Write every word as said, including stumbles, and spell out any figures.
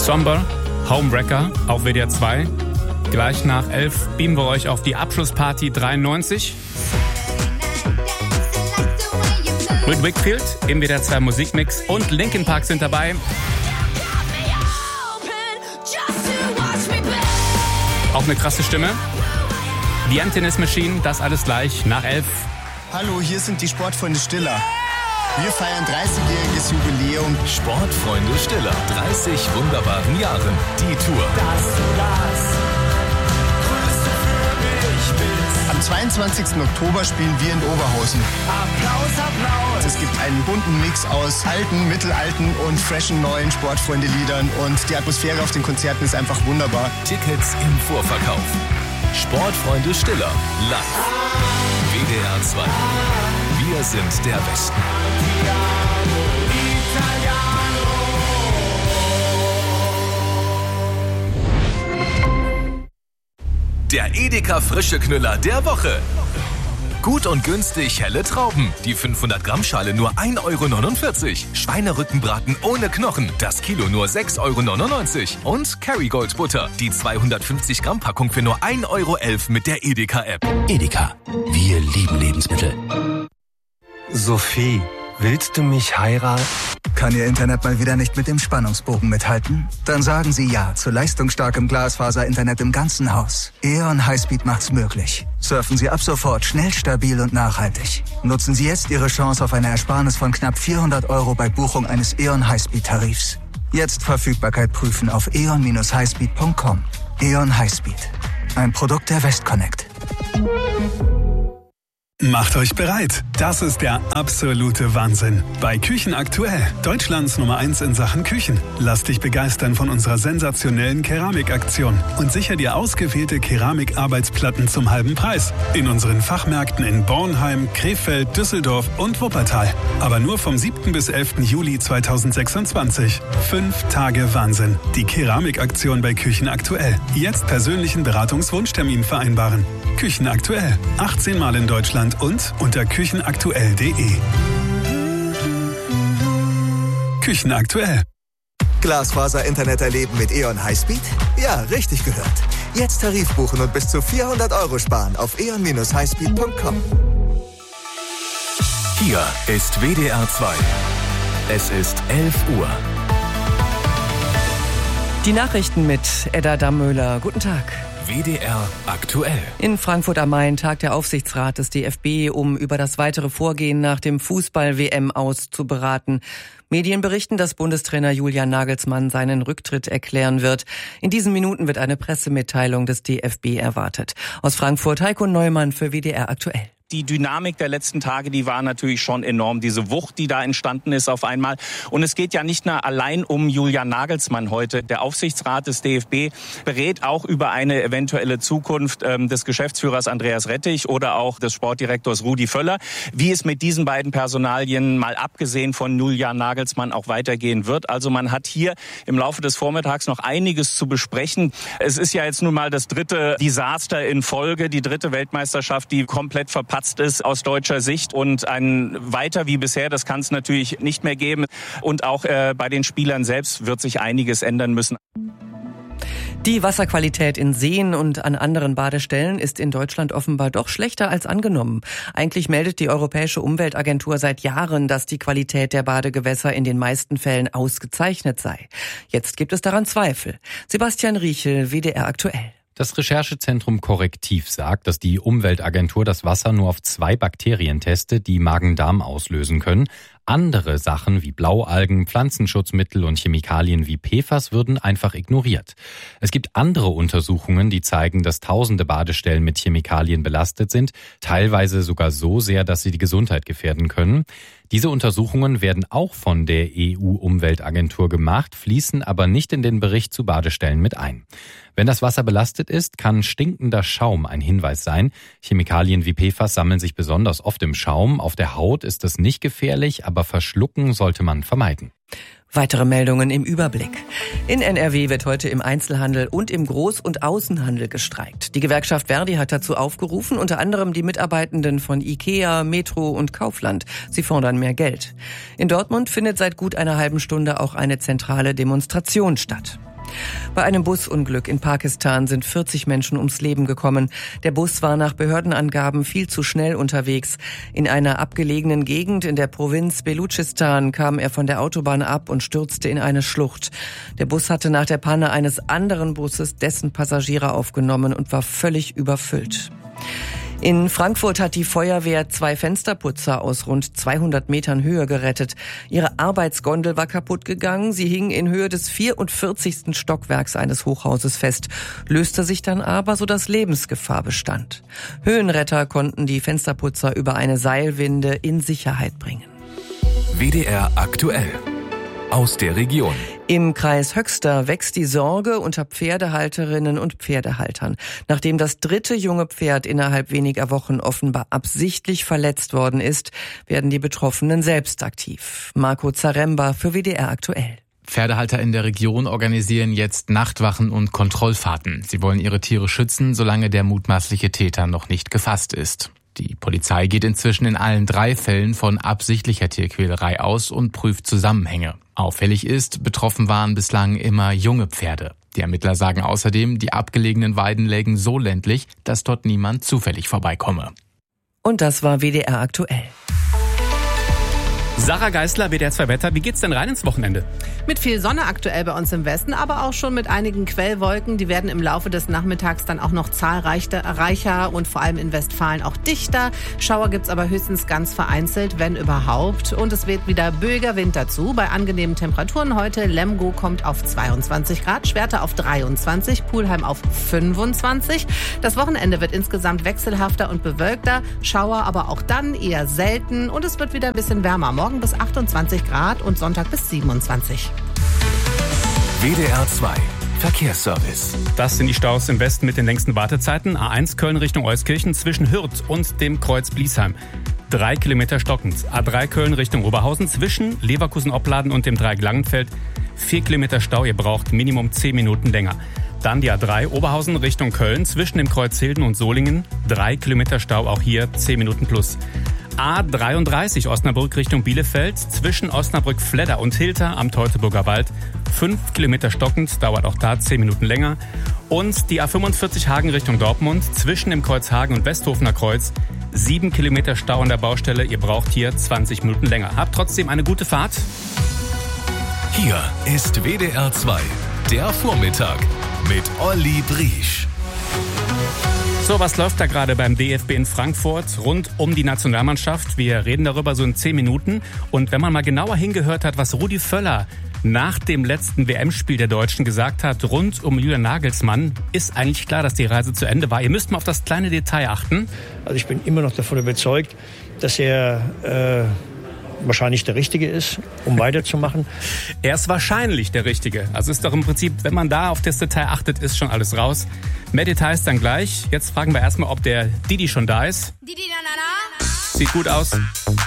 Somber, Homewrecker auf W D R zwei. Gleich nach elf beamen wir euch auf die Abschlussparty dreiundneunzig. Mit Wakefield im W D R zwei Musikmix und Linkin Park sind dabei. Auch eine krasse Stimme. Die Emptiness Machine, das alles gleich nach elf. Hallo, hier sind die Sportfreunde Stiller. Wir feiern dreißigjähriges Jubiläum. Sportfreunde Stiller, dreißig wunderbaren Jahren. Die Tour. Dass du das Größte für mich bist. Am zweiundzwanzigsten Oktober spielen wir in Oberhausen. Applaus, Applaus. Es gibt einen bunten Mix aus alten, mittelalten und freshen neuen Sportfreunde-Liedern. Und die Atmosphäre auf den Konzerten ist einfach wunderbar. Tickets im Vorverkauf. Sportfreunde Stiller, live. W D R zwei. Wir sind der Westen. Der Edeka Frische Knüller der Woche. Gut und günstig helle Trauben. Die fünfhundert Gramm Schale nur ein Euro neunundvierzig. Schweinerückenbraten ohne Knochen. Das Kilo nur sechs Euro neunundneunzig. Und Kerrygold Butter. Die zweihundertfünfzig Gramm Packung für nur ein Euro elf mit der Edeka App. Edeka. Wir lieben Lebensmittel. Sophie, willst du mich heiraten? Kann Ihr Internet mal wieder nicht mit dem Spannungsbogen mithalten? Dann sagen Sie ja zu leistungsstarkem Glasfaser-Internet im ganzen Haus. E O N Highspeed macht's möglich. Surfen Sie ab sofort schnell, stabil und nachhaltig. Nutzen Sie jetzt Ihre Chance auf eine Ersparnis von knapp vierhundert Euro bei Buchung eines E O N Highspeed-Tarifs. Jetzt Verfügbarkeit prüfen auf e o n dash highspeed punkt com. E O N Highspeed. Ein Produkt der Westconnect. Macht euch bereit. Das ist der absolute Wahnsinn. Bei Küchen aktuell. Deutschlands Nummer eins in Sachen Küchen. Lass dich begeistern von unserer sensationellen Keramikaktion und sicher dir ausgewählte Keramikarbeitsplatten zum halben Preis. In unseren Fachmärkten in Bornheim, Krefeld, Düsseldorf und Wuppertal. Aber nur vom siebten bis elften Juli zweitausendsechsundzwanzig. Fünf Tage Wahnsinn. Die Keramikaktion bei Küchen aktuell. Jetzt persönlichen Beratungswunschtermin vereinbaren. Küchen aktuell. achtzehn Mal in Deutschland und unter küchenaktuell punkt de. Küchen aktuell. Glasfaser-Internet erleben mit E O N Highspeed? Ja, richtig gehört. Jetzt Tarif buchen und bis zu vierhundert Euro sparen auf e o n dash highspeed punkt com. Hier ist W D R zwei. Es ist elf Uhr. Die Nachrichten mit Edda Dammöhler. Guten Tag. W D R aktuell. In Frankfurt am Main tagt der Aufsichtsrat des D F B, um über das weitere Vorgehen nach dem Fußball-W M aus zu beraten. Medien berichten, dass Bundestrainer Julian Nagelsmann seinen Rücktritt erklären wird. In diesen Minuten wird eine Pressemitteilung des D F B erwartet. Aus Frankfurt Heiko Neumann für W D R aktuell. Die Dynamik der letzten Tage, die war natürlich schon enorm. Diese Wucht, die da entstanden ist auf einmal. Und es geht ja nicht nur allein um Julian Nagelsmann heute. Der Aufsichtsrat des D F B berät auch über eine eventuelle Zukunft ähm, des Geschäftsführers Andreas Rettich oder auch des Sportdirektors Rudi Völler. Wie es mit diesen beiden Personalien, mal abgesehen von Julian Nagelsmann, auch weitergehen wird. Also man hat hier im Laufe des Vormittags noch einiges zu besprechen. Es ist ja jetzt nun mal das dritte Desaster in Folge, die dritte Weltmeisterschaft, die komplett verpatzt ist aus deutscher Sicht, und ein weiter wie bisher, das kann es natürlich nicht mehr geben. Und auch äh, bei den Spielern selbst wird sich einiges ändern müssen. Die Wasserqualität in Seen und an anderen Badestellen ist in Deutschland offenbar doch schlechter als angenommen. Eigentlich meldet die Europäische Umweltagentur seit Jahren, dass die Qualität der Badegewässer in den meisten Fällen ausgezeichnet sei. Jetzt gibt es daran Zweifel. Sebastian Riechel, W D R aktuell. Das Recherchezentrum Korrektiv sagt, dass die Umweltagentur das Wasser nur auf zwei Bakterien testet, die Magen-Darm auslösen können. Andere Sachen wie Blaualgen, Pflanzenschutzmittel und Chemikalien wie P F A S würden einfach ignoriert. Es gibt andere Untersuchungen, die zeigen, dass tausende Badestellen mit Chemikalien belastet sind, teilweise sogar so sehr, dass sie die Gesundheit gefährden können. Diese Untersuchungen werden auch von der E U-Umweltagentur gemacht, fließen aber nicht in den Bericht zu Badestellen mit ein. Wenn das Wasser belastet ist, kann stinkender Schaum ein Hinweis sein. Chemikalien wie P F A S sammeln sich besonders oft im Schaum. Auf der Haut ist das nicht gefährlich, aber verschlucken sollte man vermeiden. Weitere Meldungen im Überblick. In N R W wird heute im Einzelhandel und im Groß- und Außenhandel gestreikt. Die Gewerkschaft Verdi hat dazu aufgerufen, unter anderem die Mitarbeitenden von IKEA, Metro und Kaufland. Sie fordern mehr Geld. In Dortmund findet seit gut einer halben Stunde auch eine zentrale Demonstration statt. Bei einem Busunglück in Pakistan sind vierzig Menschen ums Leben gekommen. Der Bus war nach Behördenangaben viel zu schnell unterwegs. In einer abgelegenen Gegend in der Provinz Belutschistan kam er von der Autobahn ab und stürzte in eine Schlucht. Der Bus hatte nach der Panne eines anderen Busses dessen Passagiere aufgenommen und war völlig überfüllt. In Frankfurt hat die Feuerwehr zwei Fensterputzer aus rund zweihundert Metern Höhe gerettet. Ihre Arbeitsgondel war kaputt gegangen. Sie hing in Höhe des vierundvierzigsten Stockwerks eines Hochhauses fest, löste sich dann aber, sodass Lebensgefahr bestand. Höhenretter konnten die Fensterputzer über eine Seilwinde in Sicherheit bringen. W D R aktuell. Aus der Region. Im Kreis Höxter wächst die Sorge unter Pferdehalterinnen und Pferdehaltern. Nachdem das dritte junge Pferd innerhalb weniger Wochen offenbar absichtlich verletzt worden ist, werden die Betroffenen selbst aktiv. Marco Zaremba für W D R aktuell. Pferdehalter in der Region organisieren jetzt Nachtwachen und Kontrollfahrten. Sie wollen ihre Tiere schützen, solange der mutmaßliche Täter noch nicht gefasst ist. Die Polizei geht inzwischen in allen drei Fällen von absichtlicher Tierquälerei aus und prüft Zusammenhänge. Auffällig ist, betroffen waren bislang immer junge Pferde. Die Ermittler sagen außerdem, die abgelegenen Weiden lägen so ländlich, dass dort niemand zufällig vorbeikomme. Und das war W D R aktuell. Sarah Geisler, W D R zwei Wetter. Wie geht's denn rein ins Wochenende? Mit viel Sonne aktuell bei uns im Westen, aber auch schon mit einigen Quellwolken. Die werden im Laufe des Nachmittags dann auch noch zahlreicher und vor allem in Westfalen auch dichter. Schauer gibt's aber höchstens ganz vereinzelt, wenn überhaupt. Und es weht wieder böiger Wind dazu. Bei angenehmen Temperaturen heute. Lemgo kommt auf zweiundzwanzig Grad, Schwerte auf dreiundzwanzig, Pulheim auf fünfundzwanzig. Das Wochenende wird insgesamt wechselhafter und bewölkter. Schauer aber auch dann eher selten. Und es wird wieder ein bisschen wärmer. Morgen bis achtundzwanzig Grad und Sonntag bis siebenundzwanzig. W D R zwei Verkehrsservice. Das sind die Staus im Westen mit den längsten Wartezeiten. A eins Köln Richtung Euskirchen zwischen Hürth und dem Kreuz Bliesheim. Drei Kilometer stockend. A drei Köln Richtung Oberhausen zwischen Leverkusen-Opladen und dem Dreieck Langenfeld. Vier Kilometer Stau, ihr braucht Minimum zehn Minuten länger. Dann die A drei Oberhausen Richtung Köln zwischen dem Kreuz Hilden und Solingen. Drei Kilometer Stau, auch hier zehn Minuten plus. A dreiunddreißig Osnabrück Richtung Bielefeld zwischen Osnabrück-Fledder und Hilter am Teutoburger Wald. Fünf Kilometer stockend, dauert auch da zehn Minuten länger. Und die A fünfundvierzig Hagen Richtung Dortmund zwischen dem Kreuz Hagen und Westhofener Kreuz. Sieben Kilometer Stau an der Baustelle, ihr braucht hier zwanzig Minuten länger. Habt trotzdem eine gute Fahrt. Hier ist W D R zwei, der Vormittag mit Olli Briesch. So, was läuft da gerade beim D F B in Frankfurt rund um die Nationalmannschaft? Wir reden darüber so in zehn Minuten. Und wenn man mal genauer hingehört hat, was Rudi Völler nach dem letzten W M-Spiel der Deutschen gesagt hat, rund um Julian Nagelsmann, ist eigentlich klar, dass die Reise zu Ende war. Ihr müsst mal auf das kleine Detail achten. Also ich bin immer noch davon überzeugt, dass er äh, wahrscheinlich der Richtige ist, um weiterzumachen. Er ist wahrscheinlich der Richtige. Also ist doch im Prinzip, wenn man da auf das Detail achtet, ist schon alles raus. Mehr Details dann gleich. Jetzt fragen wir erstmal, ob der Didi schon da ist. Didi, na, na, na. Sieht gut aus.